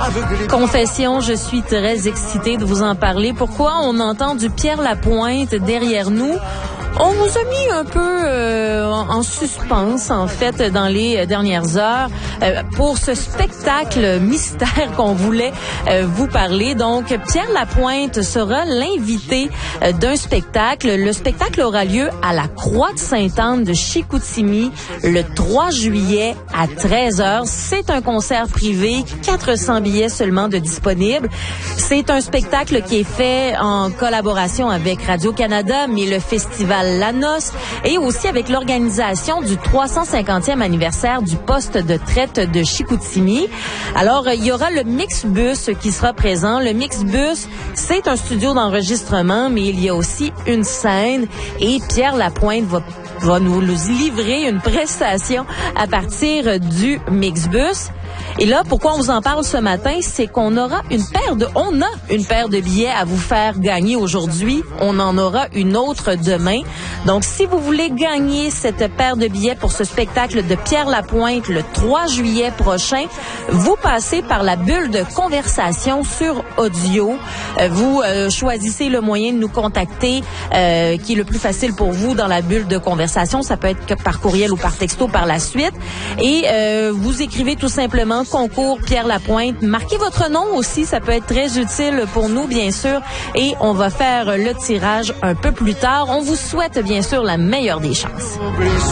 Confession, je suis très excitée de vous en parler. Pourquoi? On entend du Pierre Lapointe derrière nous. On vous a mis un peu en suspense, en fait, dans les dernières heures pour ce spectacle mystère qu'on voulait vous parler. Donc, Pierre Lapointe sera l'invité d'un spectacle. Le spectacle aura lieu à la Croix de Sainte-Anne de Chicoutimi le 3 juillet à 13h. C'est un concert privé, 400 billets seulement de disponibles. C'est un spectacle qui est fait en collaboration avec Radio-Canada, mais le festival La Noce et aussi avec l'organisation du 350e anniversaire du poste de traite de Chicoutimi. Alors, il y aura le Mixbus qui sera présent. Le Mixbus, c'est un studio d'enregistrement, mais il y a aussi une scène et Pierre Lapointe va nous livrer une prestation à partir du Mixbus. Et là, pourquoi on vous en parle ce matin, c'est qu'on aura une paire de billets à vous faire gagner aujourd'hui. On en aura une autre demain. Donc, si vous voulez gagner cette paire de billets pour ce spectacle de Pierre Lapointe le 3 juillet prochain, vous passez par la bulle de conversation sur audio. Vous choisissez le moyen de nous contacter qui est le plus facile pour vous dans la bulle de conversation. Ça peut être par courriel ou par texto par la suite. Et vous écrivez tout simplement concours Pierre Lapointe. Marquez votre nom aussi, ça peut être très utile pour nous, bien sûr. Et on va faire le tirage un peu plus tard. On vous souhaite, bien sûr, la meilleure des chances.